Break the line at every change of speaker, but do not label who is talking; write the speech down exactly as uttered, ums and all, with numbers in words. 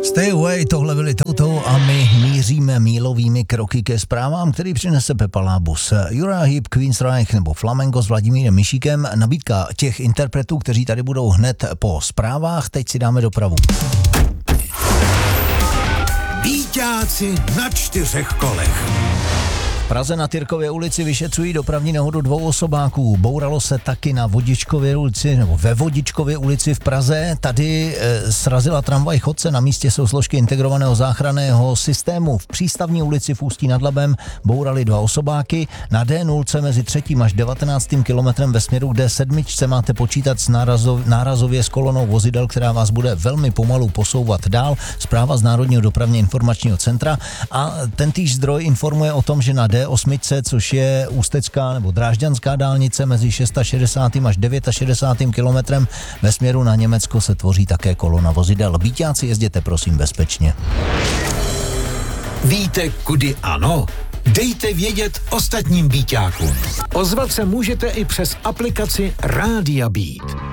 Stay away, tohle byli touto a my míříme mílovými kroky ke zprávám, který přinese Pepa Lábus. Uriah Heep, Queensryche nebo Flamengo s Vladimírem Mišíkem. Nabídka těch interpretů, kteří tady budou hned po zprávách. Teď si dáme dopravu.
Víťáci na čtyřech kolech.
V Praze na Tyrkově ulici vyšetřují dopravní nehodu dvou osobáků. Bouralo se taky na Vodičkově ulici, nebo ve Vodičkově ulici v Praze. Tady e, srazila tramvaj chodce, na místě jsou složky integrovaného záchranného systému. V Přístavní ulici v Ústí nad Labem bourali dva osobáky. Na D nula mezi třetím až devatenáctým kilometrem ve směru D sedm máte počítat s nárazov, nárazově s kolonou vozidel, která vás bude velmi pomalu posouvat dál. Zpráva z Národního dopravně informačního centra. A tentýž zdroj informuje o tom, že na D osm, což je ústecká nebo drážďanská dálnice mezi šedesátým šestým až šedesátým devátým kilometrem ve směru na Německo se tvoří také kolona vozidel. Víťáci, jezděte prosím bezpečně.
Víte, kudy ano? Dejte vědět ostatním víťákům. Ozvat se můžete i přes aplikaci Rádia Beat.